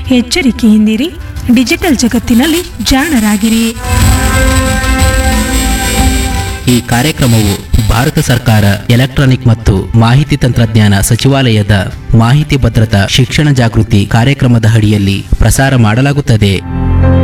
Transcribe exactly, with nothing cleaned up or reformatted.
ಎಚ್ಚರಿಕೆಯಿಂದಿರಿ. Digital ಜಗತ್ತಿನಲ್ಲಿ ಜಾಣರಾಗಿರಿ. ಈ ಕಾರ್ಯಕ್ರಮವು ಭಾರತ ಸರ್ಕಾರ ಎಲೆಕ್ಟ್ರಾನಿಕ್ ಮತ್ತು ಮಾಹಿತಿ ತಂತ್ರಜ್ಞಾನ ಸಚಿವಾಲಯದ ಮಾಹಿತಿ ಭದ್ರತಾ ಶಿಕ್ಷಣ ಜಾಗೃತಿ ಕಾರ್ಯಕ್ರಮದ ಅಡಿಯಲ್ಲಿ ಪ್ರಸಾರ ಮಾಡಲಾಗುತ್ತದೆ.